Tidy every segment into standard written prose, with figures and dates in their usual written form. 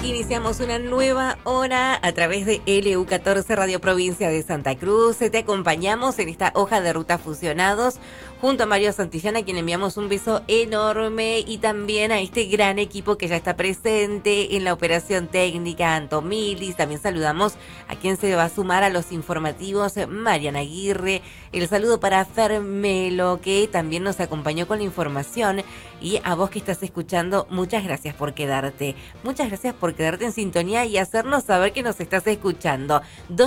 Iniciamos una nueva hora a través de LU14 Radio Provincia de Santa Cruz. Te acompañamos en esta hoja de ruta fusionados junto a Mario Santillán, a quien enviamos un beso enorme, y también a este gran equipo que ya está presente en la operación técnica, Anto Milis. También saludamos a quien se va a sumar a los informativos, Mariana Aguirre. El saludo para Fermelo, que también nos acompañó con la información. Y a vos que estás escuchando, muchas gracias por quedarte. Muchas gracias por quedarte en sintonía y hacernos saber que nos estás escuchando.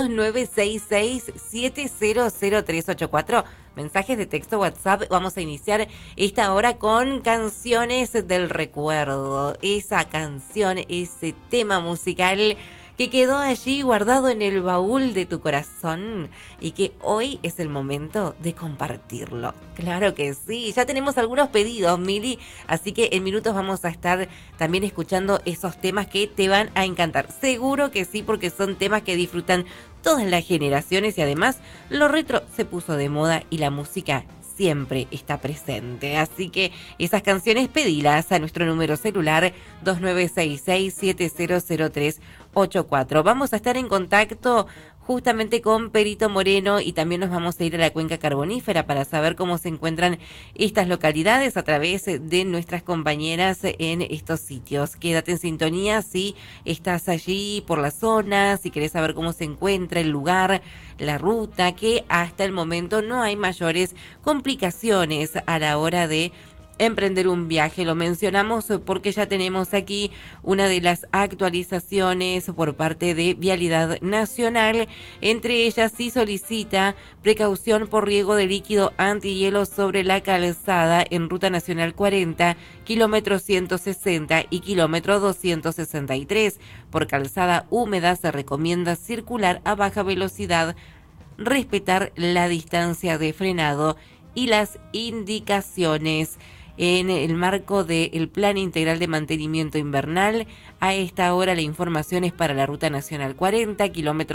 2966-700384. Mensajes de texto WhatsApp. Vamos a iniciar esta hora con canciones del recuerdo. Esa canción, ese tema musical que quedó allí guardado en el baúl de tu corazón y que hoy es el momento de compartirlo. Claro que sí, ya tenemos algunos pedidos, Mili, así que en minutos vamos a estar también escuchando esos temas que te van a encantar. Seguro que sí, porque son temas que disfrutan todas las generaciones y además lo retro se puso de moda y la música siempre está presente. Así que esas canciones pedilas a nuestro número celular 2966-700384. Vamos a estar en contacto justamente con Perito Moreno y también nos vamos a ir a la cuenca carbonífera para saber cómo se encuentran estas localidades a través de nuestras compañeras en estos sitios. Quédate en sintonía si estás allí por la zona, si querés saber cómo se encuentra el lugar, la ruta, que hasta el momento no hay mayores complicaciones a la hora de emprender un viaje. Lo mencionamos porque ya tenemos aquí una de las actualizaciones por parte de Vialidad Nacional. Entre ellas, sí solicita precaución por riego de líquido antihielo sobre la calzada en Ruta Nacional 40, kilómetro 160 y kilómetro 263. Por calzada húmeda se recomienda circular a baja velocidad, respetar la distancia de frenado y las indicaciones. En el marco del Plan Integral de Mantenimiento Invernal, a esta hora la información es para la Ruta Nacional 40, kilómetro